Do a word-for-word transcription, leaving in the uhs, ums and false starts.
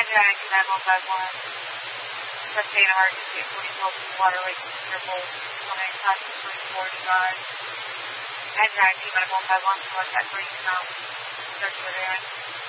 ninety nine one five one. Sustain emergency at forty-four water leak triple twenty five three forty-five. ninety nine nine one five one, contact three, um, search for the area.